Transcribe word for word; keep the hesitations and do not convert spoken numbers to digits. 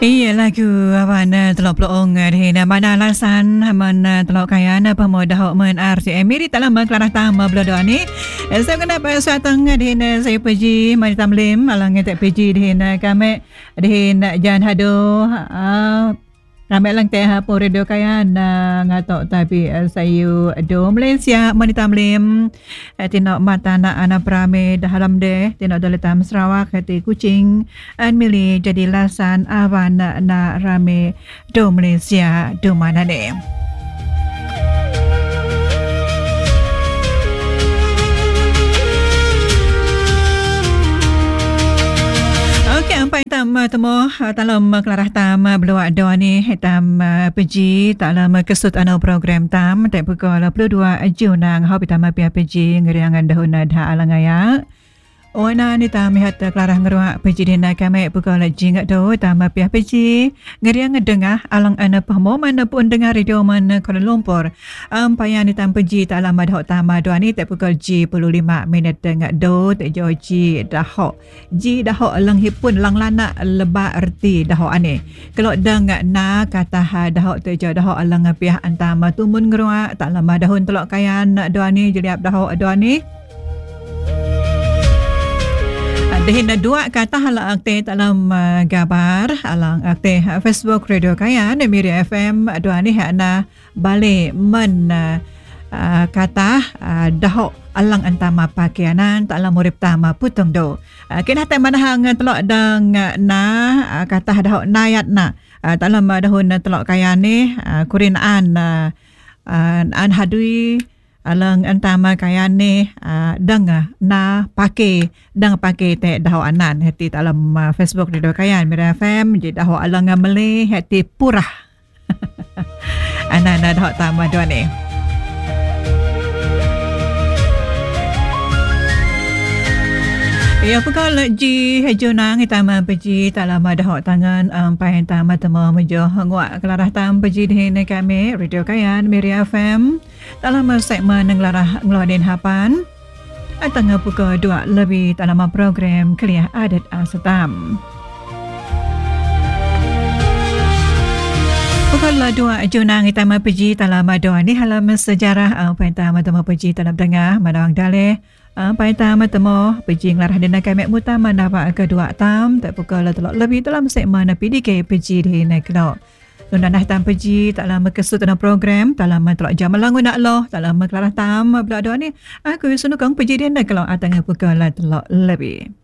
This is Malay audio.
Iya lagu mana telok pelong di mana alasan mana telok kaya na pemuda hok men R C M miri dalam kelarah tama belodo ni. Saya kena pasal tengah di saya pergi mari tamlim alang tak pergi di kami di jan hado kami lang teh po radio kaya na ngatok tapi sayu do Malaysia mari tamlim tinok mata na ana prame dalam deh tinok daletam Sarawak hati Kuching an mili jadi lasan awan na, na rame do Malaysia do mana ni. Sampai tam temu dalam kelarah tam beluak doa ni tam pergi dalam kesut anu program tam tak pukul dua puluh dua Junang hau pitama pia pergi ngeriangan dahun dah alangaya. Ona ni tam mihat kelarah ngeruak pergi dina kami pukul jing do tam pia pergi ngeriang dengah alang ana pahmo mana pun dengar radio mana Kuala Lumpur. Am paya ni tam pergi dalam madhok tam doa ni tak pukul J puluh lima minit dengar do tak jauh J dahok. J dahok lang hipun lang lana leba erti dahok ane. Kalau dengar na kata ha dahok tak jauh dahok alang pihak antama tumun ngeruak tak lama dahun telok kayan doa ni jeliap dahok doa ni. Dehin dua kata halang akte dalam uh, gambar halang akte uh, Facebook Radio Kayan Miri F M dua ni hana balik men uh, uh, kata uh, dahok alang antama pakaianan tak alam urip tama putong do. Uh, kena tak mana hang telok dang uh, na uh, kata dahok nayat na uh, tak alam dahun uh, telok kayan ni uh, kurinaan uh, uh, an hadui alang antama kaya ni uh, dang na pakai dang pakai te daho anan hati dalam uh, Facebook Radio Kayan Mira F M je daho alang mele hati purah anan daho tama dua ni. Ya pukul ji hejunang hitama pergi tak lama dah tangan ampai tama temu mejo nguak kelarah tam pergi di kami Radio Kayan Miri F M tak lama segmen ngelarah ngelodin hapan tengah pukul dua lebih tak lama program Kuliah Adat Asetam. Pukul dua Junang hitama pergi tak lama doa ni halaman sejarah ampai tama temu pergi dalam tengah madang daleh. Pai tam temu pergi ngelarah dina kami mutama dapat kedua tam tak pukul telok lebih dalam segmen P D K pergi di neklo. Nunanah tam pergi tak lama kesut dalam program tak lama telok jam melangun nak loh tak lama kelarah tam berdoa ni aku sunukang pergi di neklo atang pukul telok lebih.